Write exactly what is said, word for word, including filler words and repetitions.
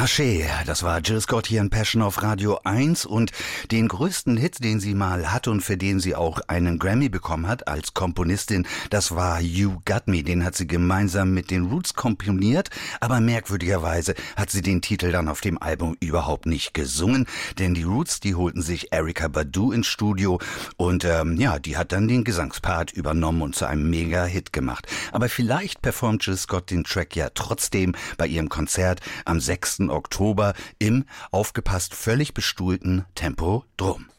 Haché, das war Jill Scott hier in Passion auf Radio eins und den größten Hit, den sie mal hatte und für den sie auch einen Grammy bekommen hat als Komponistin, das war You Got Me. Den hat sie gemeinsam mit den Roots komponiert, aber merkwürdigerweise hat sie den Titel dann auf dem Album überhaupt nicht gesungen, denn die Roots, die holten sich Erykah Badu ins Studio und ähm, ja, die hat dann den Gesangspart übernommen und zu einem Mega-Hit gemacht. Aber vielleicht performt Jill Scott den Track ja trotzdem bei ihrem Konzert am sechsten Oktober im, aufgepasst, völlig bestuhlten Tempodrom.